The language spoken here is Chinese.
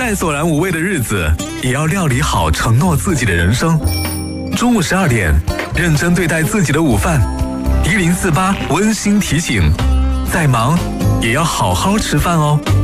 再索然无味的日子，也要料理好承诺自己的人生。中午12点，认真对待自己的午饭。1048温馨提醒，再忙也要好好吃饭哦。